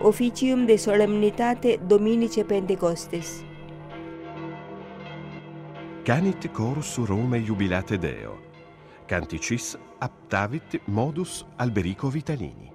officium de solemnitate Dominice Pentecostes. Canit chorus Rome jubilate Deo. Canticis aptavit modus Alberico Vitalini.